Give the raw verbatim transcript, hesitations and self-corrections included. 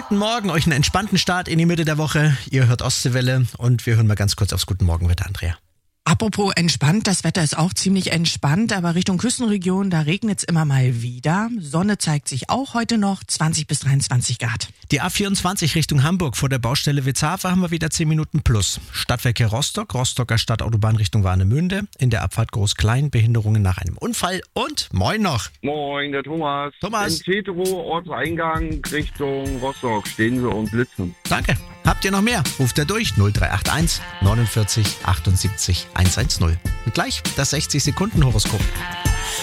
Guten Morgen, euch einen entspannten Start in die Mitte der Woche. Ihr hört Ostseewelle und wir hören mal ganz kurz aufs Guten Morgenwetter, Andrea. Apropos entspannt, das Wetter ist auch ziemlich entspannt, aber Richtung Küstenregion, da regnet es immer mal wieder. Sonne zeigt sich auch heute noch, zwanzig bis dreiundzwanzig Grad. Die A vierundzwanzig Richtung Hamburg vor der Baustelle Witzhafer haben wir wieder zehn Minuten plus. Stadtverkehr Rostock, Rostocker Stadtautobahn Richtung Warnemünde. In der Abfahrt Groß-Klein, Behinderungen nach einem Unfall und moin noch. Moin, der Thomas. Thomas. Im Tetero, Ortseingang Richtung Rostock stehen sie und blitzen. Danke. Habt ihr noch mehr? Ruft er durch null drei acht eins neunundvierzig achtundsiebzig hundertzehn. Und gleich das sechzig Sekunden Horoskop.